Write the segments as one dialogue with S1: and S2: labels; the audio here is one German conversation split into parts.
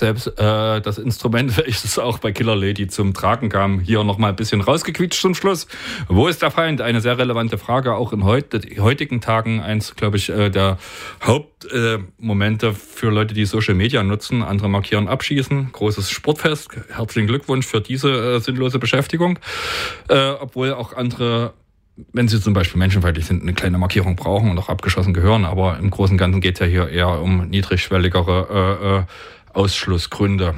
S1: selbst das Instrument, welches auch bei Killer Lady zum Tragen kam, hier nochmal ein bisschen rausgequietscht zum Schluss. Wo ist der Feind? Eine sehr relevante Frage, auch in heutigen Tagen. Eins, glaube ich, der Hauptmomente für Leute, die Social Media nutzen. Andere markieren Abschießen, großes Sportfest. Herzlichen Glückwunsch für diese sinnlose Beschäftigung. Obwohl auch andere, wenn sie zum Beispiel menschenfeindlich sind, eine kleine Markierung brauchen und auch abgeschossen gehören. Aber im Großen und Ganzen geht es ja hier eher um niedrigschwelligere Ausschlussgründe.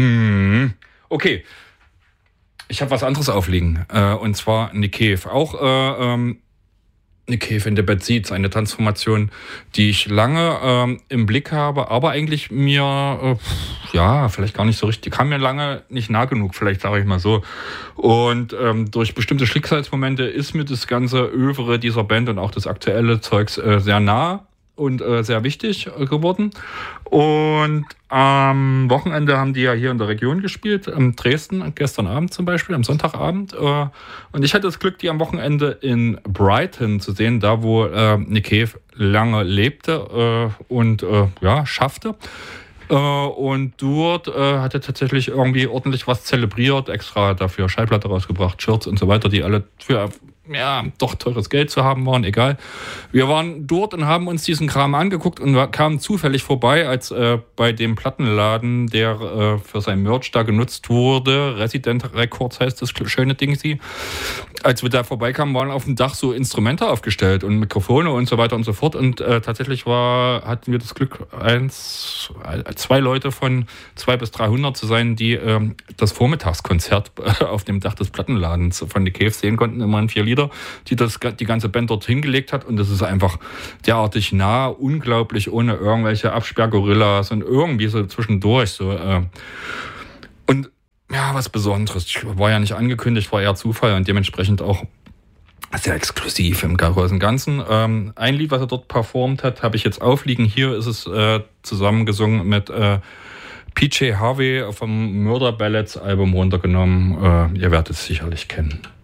S1: Okay, ich habe was anderes aufliegen. Und zwar Nick Cave. Auch Nick Cave in the Bad Seeds, eine Transformation, die ich lange im Blick habe, aber eigentlich mir, vielleicht gar nicht so richtig, kam mir lange nicht nah genug, vielleicht sage ich mal so. Und durch bestimmte Schicksalsmomente ist mir das ganze Övre dieser Band und auch das aktuelle Zeugs sehr nah und sehr wichtig geworden. Und am Wochenende haben die ja hier in der Region gespielt, in Dresden, gestern Abend zum Beispiel, am Sonntagabend. Und ich hatte das Glück, die am Wochenende in Brighton zu sehen, da wo Nick Cave lange lebte und schaffte. Und dort hat er tatsächlich irgendwie ordentlich was zelebriert, extra dafür Schallplatte rausgebracht, Shirts und so weiter, die alle für doch teures Geld zu haben waren, egal. Wir waren dort und haben uns diesen Kram angeguckt und kamen zufällig vorbei, als bei dem Plattenladen, der für sein Merch da genutzt wurde, Resident Records heißt das schöne Ding, als wir da vorbeikamen, waren auf dem Dach so Instrumente aufgestellt und Mikrofone und so weiter und so fort. Und tatsächlich hatten wir das Glück, 2 Leute von 200 bis 300 zu sein, die das Vormittagskonzert auf dem Dach des Plattenladens von The Cave sehen konnten, immerhin 4 Lieder, die ganze Band dort hingelegt hat. Und das ist einfach derartig nah, unglaublich, ohne irgendwelche Absperrgorillas und irgendwie so zwischendurch. Und ja, was Besonderes. War ja nicht angekündigt, war eher Zufall und dementsprechend auch sehr exklusiv im großen Ganzen. Ein Lied, was er dort performt hat, habe ich jetzt aufliegen. Hier ist es zusammengesungen mit PJ Harvey vom Murder Ballads Album runtergenommen. Ihr werdet es sicherlich kennen.